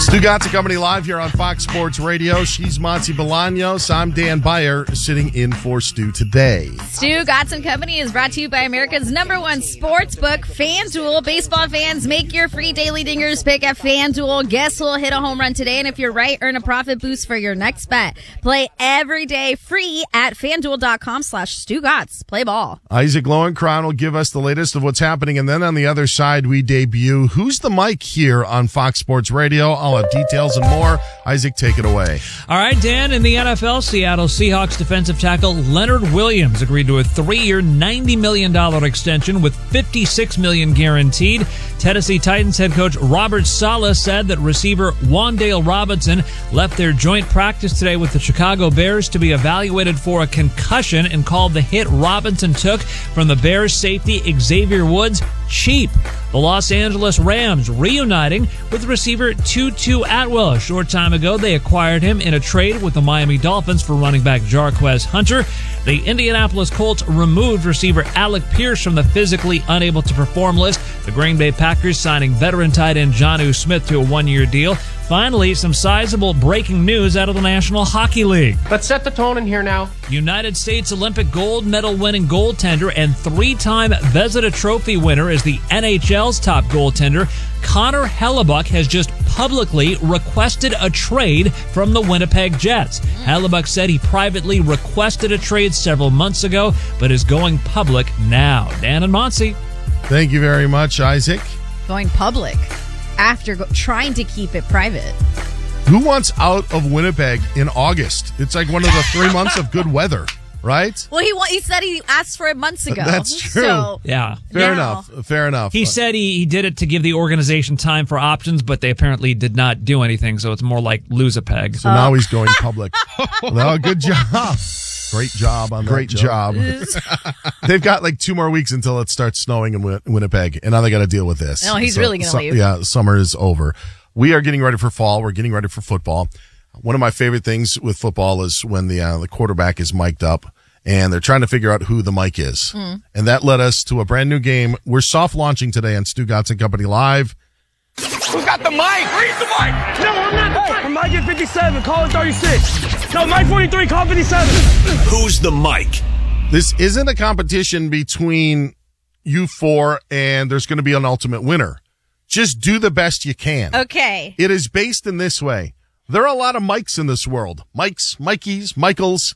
Stu Gatz and Company live here on Fox Sports Radio. She's Monty Bolaños. I'm Dan Beyer, sitting in for Stu today. Stu Gatz and Company is brought to you by America's #1 sports book, FanDuel. Baseball fans, make your free daily dingers pick at FanDuel. Guess who'll hit a home run today? And if you're right, earn a profit boost for your next bet. Play every day free at FanDuel.com/Stu Gatz. Play ball. Isaac Lowenkron will give us the latest of what's happening. And then on the other side, we debut Who's the Mike here on Fox Sports Radio. I'll have details and more. Isaac, take it away. All right, Dan, in the NFL, Seattle Seahawks defensive tackle Leonard Williams agreed to a 3-year, $90 million extension with $56 million guaranteed. Tennessee Titans head coach Robert Saleh said that receiver Wan'Dale Robinson left their joint practice today with the Chicago Bears to be evaluated for a concussion and called the hit Robinson took from the Bears safety Xavier Woods cheap. The Los Angeles Rams reuniting with receiver Tutu Atwell. A short time ago, they acquired him in a trade with the Miami Dolphins for running back Jarquez Hunter. The Indianapolis Colts removed receiver Alec Pierce from the physically unable to perform list. The Green Bay Packers signing veteran tight end Jonnu Smith to a 1-year deal. Finally, some sizable breaking news out of the National Hockey League. Let's set the tone in here now. United States Olympic gold medal winning goaltender and 3-time Vezina Trophy winner is the NHL's top goaltender. Connor Hellebuyck has just publicly requested a trade from the Winnipeg Jets. Hellebuyck said he privately requested a trade several months ago, but is going public now. Dan and Monty. Thank you very much, Isaac. Going public after trying to keep it private. Who wants out of Winnipeg in August? It's like one of the 3 months of good weather, right? Well, he said he asked for it months ago. That's true. So, Yeah. Fair enough. He said he did it to give the organization time for options, but they apparently did not do anything, so it's more like lose a peg. So now he's going public. Well, good job. Great job on that. Great job. They've got like 2 more weeks until it starts snowing in Winnipeg, and now they got to deal with this. No, he's really going to leave. Yeah, summer is over. We are getting ready for fall. We're getting ready for football. One of my favorite things with football is when the quarterback is mic'd up, and they're trying to figure out who the mic is. And that led us to a brand new game. We're soft launching today on Stu Gatz and Company Live. Who's got the mic? Where's the mic? No, I'm not. Hey, I'm Mike at 57. Call it 36. No, Mike 43. Call 57. Who's the mic? This isn't a competition between you four, and there's going to be an ultimate winner. Just do the best you can. Okay. It is based in this way. There are a lot of Mikes in this world. Mikes, Mikeys, Michaels.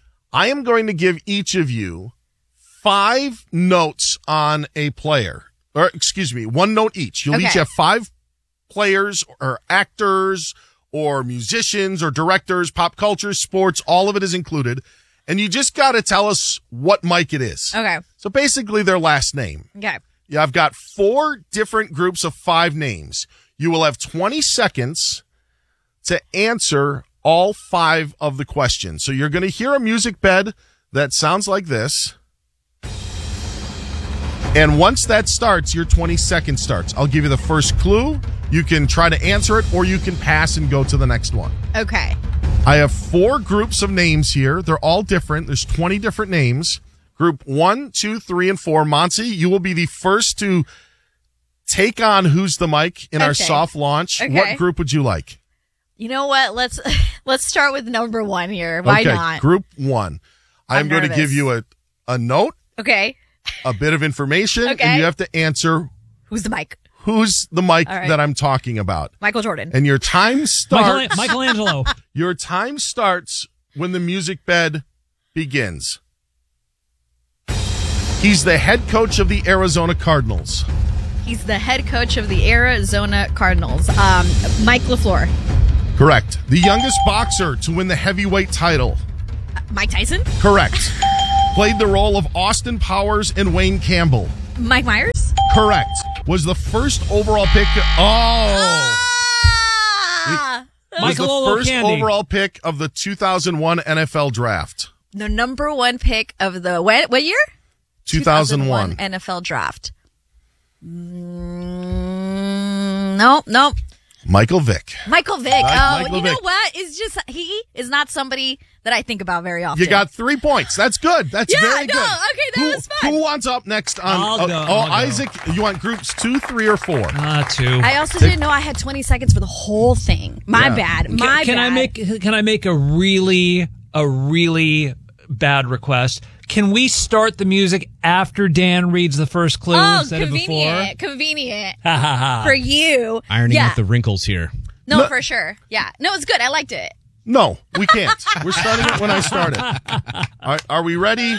I am going to give each of you 5 notes on a player. Or, excuse me, 1 note each. You'll each have 5 players or actors or musicians or directors, pop culture, sports, all of it is included. And you just got to tell us what Mike it is. Okay. So basically their last name. Okay. Yeah, I've got 4 different groups of 5 names. You will have 20 seconds to answer all 5 of the questions. So you're going to hear a music bed that sounds like this. And once that starts, your 20 seconds starts. I'll give you the first clue. You can try to answer it, or you can pass and go to the next one. Okay. I have 4 groups of names here. They're all different. There's 20 different names. Group 1, 2, 3, and 4. Monty, you will be the first to take on Who's the Mic in our soft launch. Okay. What group would you like? You know what? Let's start with number 1 here. Why not? Group 1. I'm going to give you a note. Okay. A bit of information, and you have to answer Who's the Mike? Who's the Mike that I'm talking about? Michael Jordan. And your time starts. Michelangelo. Your time starts when the music bed begins. He's the head coach of the Arizona Cardinals. He's the head coach of the Arizona Cardinals. Mike LaFleur. Correct. The youngest boxer to win the heavyweight title. Mike Tyson. Correct. Played the role of Austin Powers and Wayne Campbell. Mike Myers. Correct. Was the first overall pick. Was the first overall pick of the 2001 NFL draft. The number 1 pick of the what year? 2001 NFL draft. Nope. Michael Vick. Michael Vick. Michael You know Vick. what? It's just he is not somebody that I think about very often. You got 3 points. That's good. That's very good. Okay, that was fun. Who wants up next on? I'll go. Isaac, you want groups 2, 3, or 4? 2. I also didn't know I had 20 seconds for the whole thing. My bad. My Can bad. I make a really bad request? Can we start the music after Dan reads the first clue instead of before? Convenient. Ha ha ha. For you. Ironing out the wrinkles here. No, for sure. Yeah. No, it's good. I liked it. No, we can't. We're starting it when I started. Are we ready?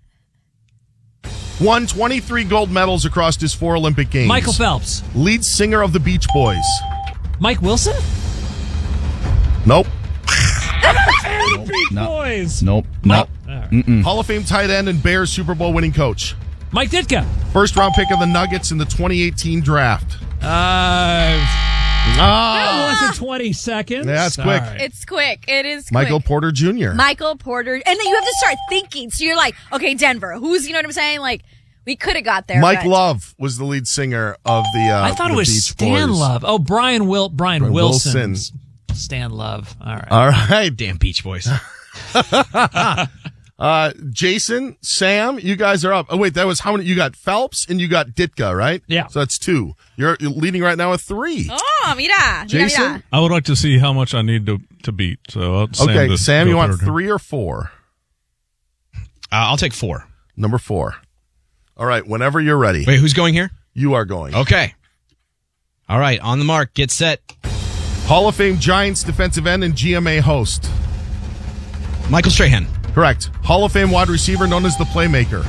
Won 23 gold medals across his 4 Olympic Games. Michael Phelps. Lead singer of the Beach Boys. Mike Wilson? Nope. Boys. Nope. Hall of Fame tight end and Bears Super Bowl winning coach. Mike Ditka. First round pick of the Nuggets in the 2018 draft. Once in 20 seconds. Yeah, that's quick. Sorry. It's quick. It is quick. Michael Porter Jr. Michael Porter. And then you have to start thinking. So you're like, okay, Denver. Who's, you know what I'm saying? Like, we could have got there. Mike but- Love was the lead singer of the I thought the it was Beach Stan Boys. Love. Oh, Brian Wilson. Wilson. Stan Love. All right. All right. Damn Beach Boys. Jason, Sam, you guys are up. Oh, wait, that was how many? You got Phelps and you got Ditka, right? Yeah. So that's 2. You're leading right now with 3. Oh, mira. Jason? Mira. I would like to see how much I need to beat. So Okay, Sam, you want third. 3 or 4? I'll take 4. Number 4. All right, whenever you're ready. Wait, who's going here? You are going. Okay. All right, on the mark, get set. Hall of Fame Giants defensive end and GMA host. Michael Strahan. Correct. Hall of Fame wide receiver known as the Playmaker.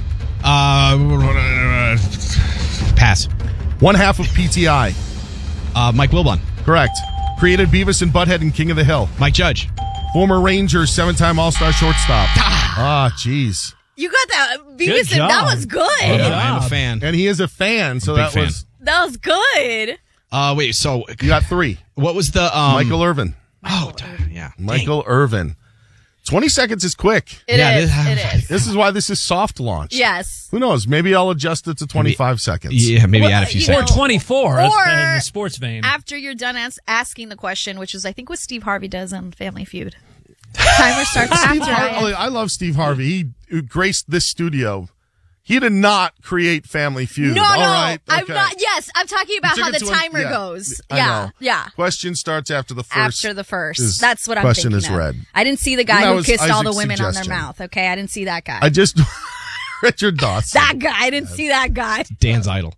Pass. One half of PTI. Mike Wilbon. Correct. Created Beavis and Butthead and King of the Hill. Mike Judge. Former Rangers 7-time All-Star shortstop. Jeez. You got that. Good Beavis, and that job. was good. Good I am a job. fan. And he is a fan, so Big that fan. was That was good. Wait, so you got 3. what was the Michael Irvin. Oh, yeah. Michael Irvin. 20 seconds is quick. It Yeah, is. this- It is. This is why this is soft launch. Yes. Who knows? Maybe I'll adjust it to 25 seconds. Yeah, maybe add a few you Or know- seconds. 24 in Or- the sports vein. After you're done asking the question, which is, I think, what Steve Harvey does on Family Feud. Timer starts Steve after Harvey, I. I love Steve Harvey. He graced this studio. He did not create Family Feud. No, All no. right. I'm okay. not. Yes, I'm talking about Took how it the to timer yeah. goes. I Yeah, know. yeah. Question starts after the first. After the first. is- That's what I'm question thinking is of. read. I didn't see the guy That who was kissed all the Isaac's women suggestion. on their mouth. Okay, I didn't see that guy. I just Richard Dawson. That guy. I didn't see that guy. Dan's idol.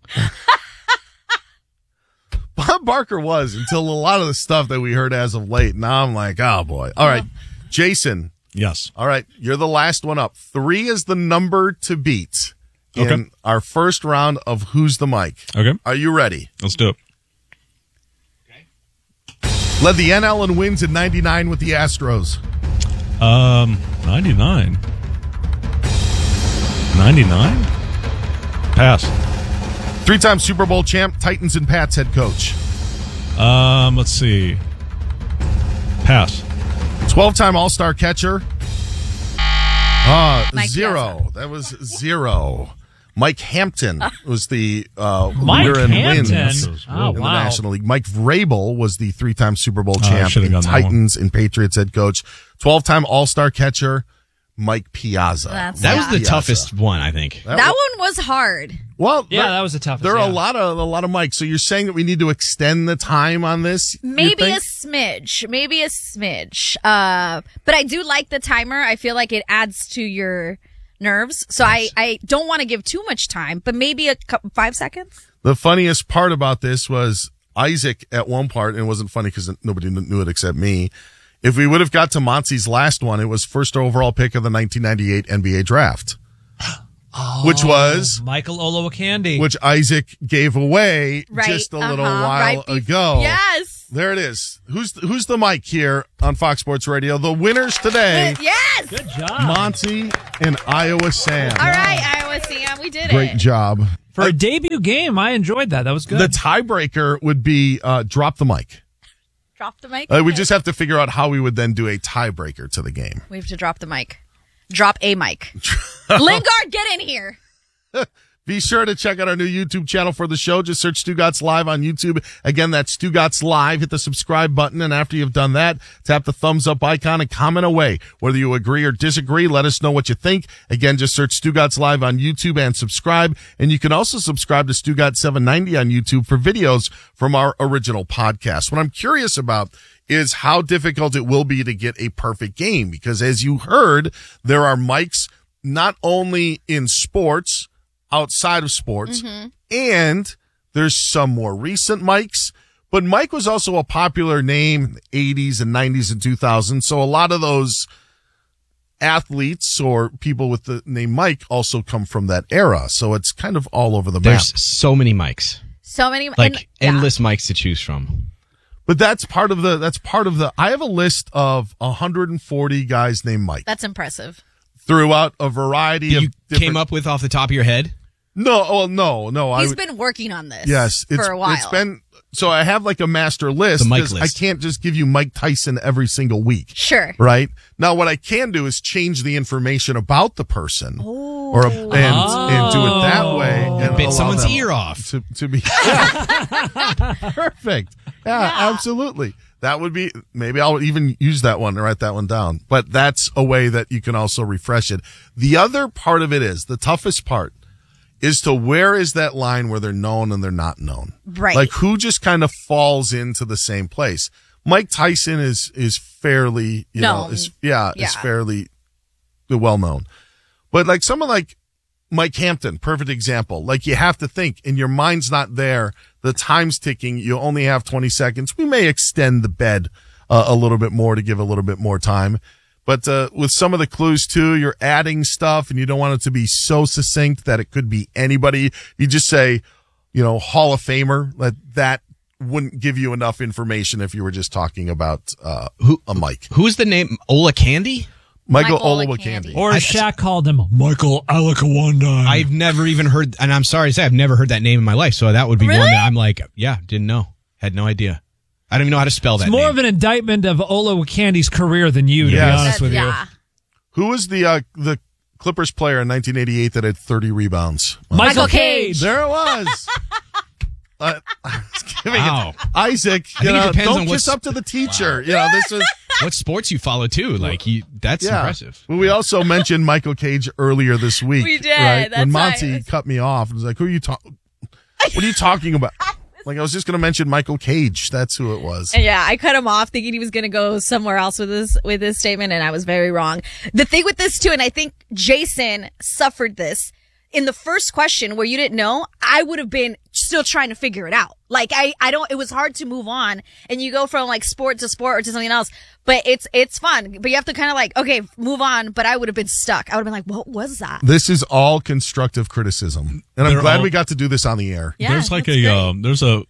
Bob Barker was until a lot of the stuff that we heard as of late. Now I'm like, oh boy. All right, Jason. Yes. All right, you're the last one up. 3 is the number to beat in Okay. our first round of Who's the Mic. Okay. Are you ready? Let's do it. Led the NL in wins in 99 with the Astros. 99. 99? Pass. 3-time Super Bowl champ, Titans and Pats head coach. Let's see. Pass. 12-time All-Star catcher. Mike 0. That was 0. Mike Hampton was the Mike leader in Hampton. wins Oh, in the wow. National League. Mike Vrabel was the 3-time Super Bowl I champ, should've and gotten that Titans and Patriots head coach. 12-time All-Star catcher, Mike Piazza. That was the Piazza. toughest one, I think. That one was hard. Well, Yeah, there- that was the toughest, There are yeah. a lot of mics. So you're saying that we need to extend the time on this? you Maybe think? a smidge. But I do like the timer. I feel like it adds to your nerves. So I don't want to give too much time, but maybe 5 seconds. The funniest part about this was Isaac at one part, and it wasn't funny because nobody knew it except me. If we would have got to Monty's last one, it was first overall pick of the 1998 NBA draft, which was Michael Olowokandi. which Isaac gave away Right. just a little uh-huh, while right ago. Yes. There it is. Who's the mic here on Fox Sports Radio? The winners today, Yes. Good job. Monty and Iowa Sam. All right, Iowa Sam, we did Great it. job. For a debut game, I enjoyed that. That was good. The tiebreaker would be drop the mic. Drop the mic. We just have to figure out how we would then do a tiebreaker to the game. We have to drop the mic. Drop a mic. Lingard, get in here. Be sure to check out our new YouTube channel for the show. Just search Stugotz Live on YouTube. Again, that's Stugotz Live. Hit the subscribe button, and after you've done that, tap the thumbs up icon and comment away. Whether you agree or disagree, let us know what you think. Again, just search Stugotz Live on YouTube and subscribe. And you can also subscribe to Stugotz 790 on YouTube for videos from our original podcast. What I'm curious about is how difficult it will be to get a perfect game, because as you heard, there are mics not only in sports, outside of sports, and there's some more recent mics, but Mike was also a popular name in the 80s and 90s and 2000s, so a lot of those athletes or people with the name Mike also come from that era, so it's kind of all over the map. There's so many mics. So many, like endless mics to choose from. But that's part of the, I have a list of 140 guys named Mike. That's impressive. Throughout a variety of you came up with off the top of your head? No. He's been working on this for a while. It's been, so I have like a master list. The Mike because list. I can't just give you Mike Tyson every single week. Sure. Right? Now, what I can do is change the information about the person. And do it that way. And bit allow someone's them ear off. To be perfect. Yeah, absolutely. That would be, maybe I'll even use that one and write that one down. But that's a way that you can also refresh it. The other part of it is, the toughest part is to where is that line where they're known and they're not known. Right. Like who just kind of falls into the same place. Mike Tyson is fairly, is fairly well known. But like someone like Mike Hampton, perfect example. Like you have to think, and your mind's not there. The time's ticking. You only have 20 seconds. We may extend the bed a little bit more to give a little bit more time. But with some of the clues too, you're adding stuff and you don't want it to be so succinct that it could be anybody. You just say, Hall of Famer. That wouldn't give you enough information if you were just talking about a Mike. Who's the name? Ola Candy? Michael Olowokandi. Or as Shaq called him, Michael Alakawanda. I've never even heard, and I'm sorry to say, I've never heard that name in my life. So that would be one that I'm like, didn't know. Had no idea. I don't even know how to spell that It's more name. of an indictment of Olowokandi's career than you, to be honest with you. Who was the Clippers player in 1988 that had 30 rebounds? Michael Cage. There it was. I was giving it. Isaac, I think it depends don't on kiss up to the teacher. This is what sports you follow too. Like that's impressive. Well, we also mentioned Michael Cage earlier this week. We did. Right? That's when Monty cut me off and was like, "Who are you talking? What are you talking about?" Like I was just going to mention Michael Cage. That's who it was. Yeah, I cut him off thinking he was going to go somewhere else with this statement, and I was very wrong. The thing with this too, and I think Jason suffered this. In the first question where you didn't know, I would have been still trying to figure it out. Like it was hard to move on, and you go from like sport to sport or to something else, but it's fun, but you have to kind of like, okay, move on. But I would have been stuck. I would have been like, what was that? This is all constructive criticism. And I'm glad we got to do this on the air. Yeah, there's like there's a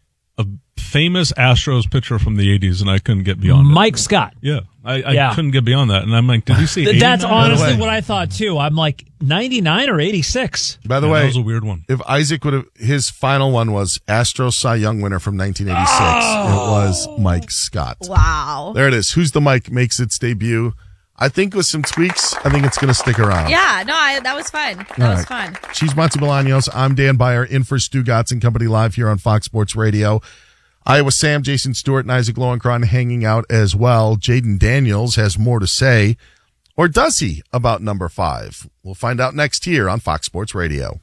famous Astros pitcher from the 80s, and I couldn't get beyond it. Mike Scott. Yeah. I couldn't get beyond that. And I'm like, did you see 89? That's honestly what I thought too. I'm like 99 or 86. By the way, that was a weird one. If Isaac would have, his final one was Astros Cy Young winner from 1986. It was Mike Scott. Wow. There it is. Who's the Mike makes its debut. I think with some tweaks, I think it's going to stick around. Yeah, no, that was fun. That was fun. She's Monty Bolaños. I'm Dan Beyer, in for Stugotz and Company live here on Fox Sports Radio. Iowa Sam, Jason Stewart, and Isaac Lowenkron hanging out as well. Jaden Daniels has more to say, or does he, about number 5? We'll find out next here on Fox Sports Radio.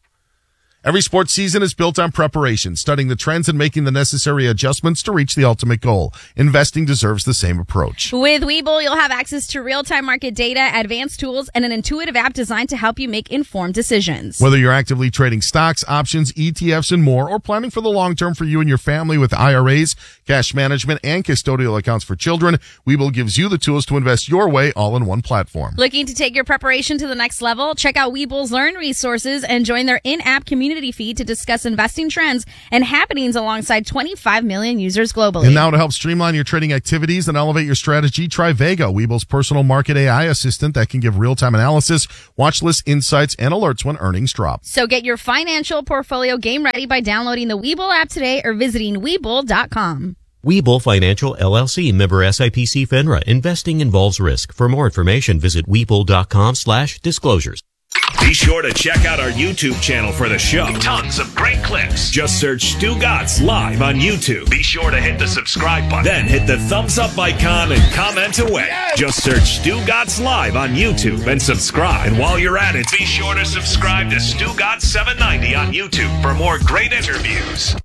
Every sports season is built on preparation, studying the trends and making the necessary adjustments to reach the ultimate goal. Investing deserves the same approach. With Webull, you'll have access to real-time market data, advanced tools, and an intuitive app designed to help you make informed decisions. Whether you're actively trading stocks, options, ETFs, and more, or planning for the long term for you and your family with IRAs, cash management, and custodial accounts for children, Webull gives you the tools to invest your way all in one platform. Looking to take your preparation to the next level? Check out Webull's Learn resources and join their in-app community feed to discuss investing trends and happenings alongside 25 million users globally. And now to help streamline your trading activities and elevate your strategy, try Vega, Webull's personal market AI assistant that can give real-time analysis, watch list insights, and alerts when earnings drop. So get your financial portfolio game ready by downloading the Webull app today or visiting Webull.com. Webull Financial LLC, member SIPC FINRA. Investing involves risk. For more information, visit Webull.com/disclosures. Be sure to check out our YouTube channel for the show. Tons of great clips. Just search Stugotz Live on YouTube. Be sure to hit the subscribe button. Then hit the thumbs up icon and comment away. Just search Stugotz Live on YouTube and subscribe. And while you're at it, be sure to subscribe to Stugotz 790 on YouTube for more great interviews.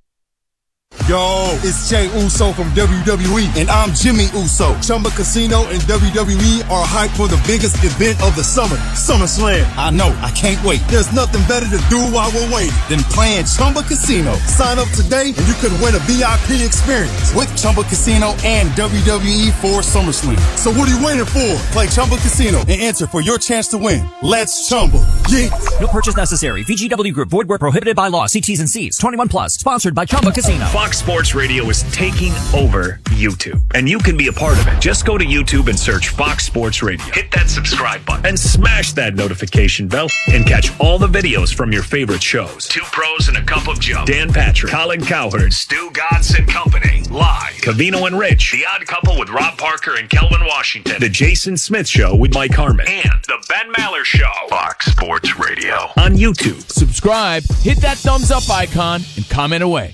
Yo, it's Jey Uso from WWE, and I'm Jimmy Uso. Chumba Casino and WWE are hyped for the biggest event of the summer, SummerSlam. I know, I can't wait. There's nothing better to do while we're waiting than playing Chumba Casino. Sign up today and you could win a VIP experience with Chumba Casino and WWE for SummerSlam. So what are you waiting for? Play Chumba Casino and enter for your chance to win. Let's Chumba. Yeah. No purchase necessary. VGW Group. Void where prohibited by law. See T's and C's. 21 plus. Sponsored by Chumba Casino. Fox Sports Radio is taking over YouTube, and you can be a part of it. Just go to YouTube and search Fox Sports Radio. Hit that subscribe button and smash that notification bell and catch all the videos from your favorite shows. Two Pros and a Cup of Joe. Dan Patrick, Colin Cowherd, Stugotz and Company. Live. Covino and Rich. The Odd Couple with Rob Parker and Kelvin Washington. The Jason Smith Show with Mike Harmon. And The Ben Maller Show. Fox Sports Radio on YouTube. Subscribe, hit that thumbs up icon, and comment away.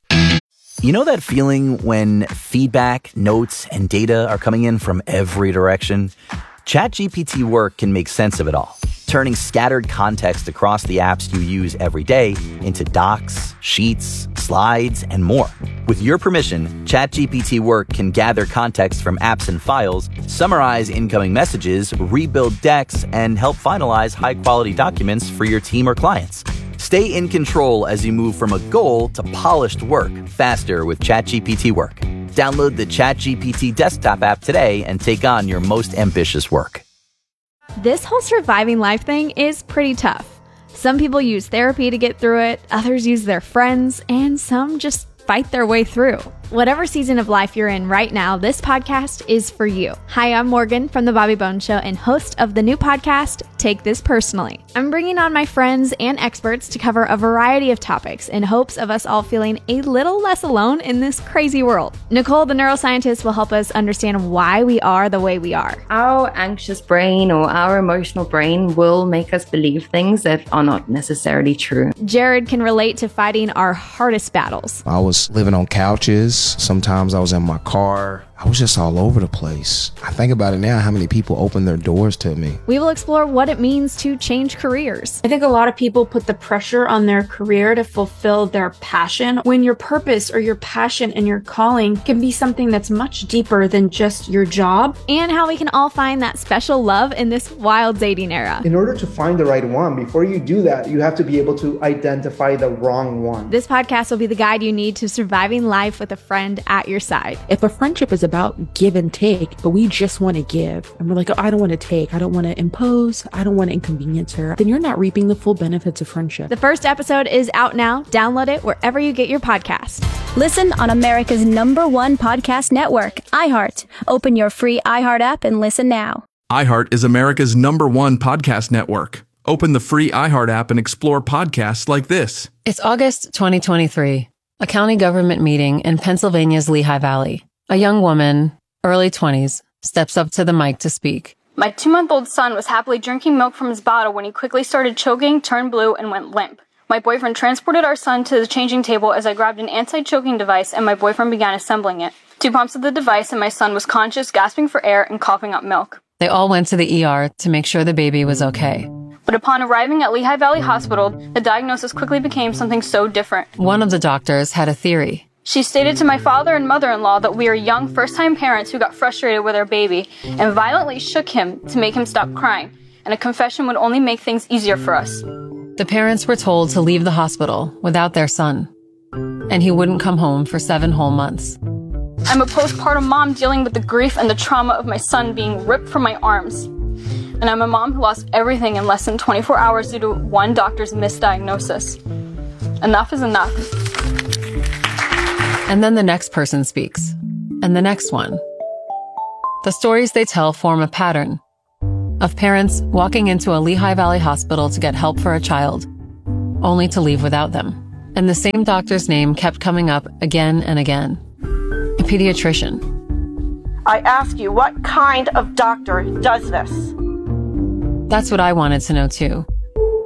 You know that feeling when feedback, notes, and data are coming in from every direction? ChatGPT Work can make sense of it all, turning scattered context across the apps you use every day into docs, sheets, slides, and more. With your permission, ChatGPT Work can gather context from apps and files, summarize incoming messages, rebuild decks, and help finalize high-quality documents for your team or clients. Stay in control as you move from a goal to polished work faster with ChatGPT Work. Download the ChatGPT desktop app today and take on your most ambitious work. This whole surviving life thing is pretty tough. Some people use therapy to get through it, others use their friends, and some just fight their way through. Whatever season of life you're in right now, this podcast is for you. Hi, I'm Morgan from The Bobby Bones Show and host of the new podcast, Take This Personally. I'm bringing on my friends and experts to cover a variety of topics in hopes of us all feeling a little less alone in this crazy world. Nicole, the neuroscientist, will help us understand why we are the way we are. Our anxious brain or our emotional brain will make us believe things that are not necessarily true. Jared can relate to fighting our hardest battles. I was living on couches. Sometimes I was in my car. I was just all over the place. I think about it now, how many people opened their doors to me. We will explore what it means to change careers. I think a lot of people put the pressure on their career to fulfill their passion, when your purpose or your passion and your calling can be something that's much deeper than just your job. And how we can all find that special love in this wild dating era. In order to find the right one, before you do that, you have to be able to identify the wrong one. This podcast will be the guide you need to surviving life with a friend at your side. If a friendship is about give and take, but we just want to give, and we're like, oh, I don't want to take, I don't want to impose, I don't want to inconvenience her, then you're not reaping the full benefits of friendship. The first episode is out now. Download it wherever you get your podcast. Listen on America's #1 podcast network, iHeart. Open your free iHeart app and listen now. iHeart is America's #1 podcast network. Open the free iHeart app and explore podcasts like this. It's August 2023, a county government meeting in Pennsylvania's Lehigh Valley. A young woman, early 20s, steps up to the mic to speak. My 2-month-old son was happily drinking milk from his bottle when he quickly started choking, turned blue, and went limp. My boyfriend transported our son to the changing table as I grabbed an anti-choking device and my boyfriend began assembling it. 2 pumps of the device and my son was conscious, gasping for air, and coughing up milk. They all went to the ER to make sure the baby was okay. But upon arriving at Lehigh Valley Hospital, the diagnosis quickly became something so different. One of the doctors had a theory. She stated to my father and mother-in-law that we are young first-time parents who got frustrated with our baby and violently shook him to make him stop crying, and a confession would only make things easier for us. The parents were told to leave the hospital without their son, and he wouldn't come home for 7 whole months. I'm a postpartum mom dealing with the grief and the trauma of my son being ripped from my arms. And I'm a mom who lost everything in less than 24 hours due to one doctor's misdiagnosis. Enough is enough. And then the next person speaks, and the next one. The stories they tell form a pattern of parents walking into a Lehigh Valley hospital to get help for a child, only to leave without them. And the same doctor's name kept coming up again and again. A pediatrician. I ask you, what kind of doctor does this? That's what I wanted to know too.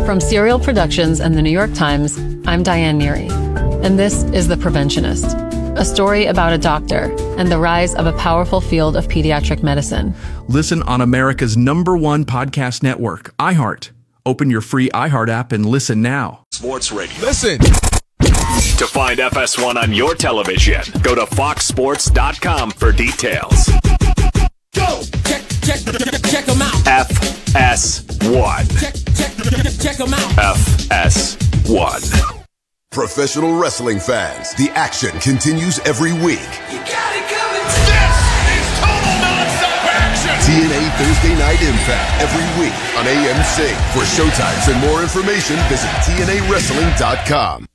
From Serial Productions and the New York Times, I'm Diane Neary, and this is The Preventionist, a story about a doctor and the rise of a powerful field of pediatric medicine. Listen on America's #1 podcast network, iHeart. Open your free iHeart app and listen now. Sports Radio. Listen. To find FS1 on your television, go to foxsports.com for details. Go! Check them out. FS1. Check them out. FS1. Professional wrestling fans, the action continues every week. You got it coming. This is total non-stop action. TNA Thursday Night Impact every week on AMC. For showtimes and more information, visit TNAWrestling.com.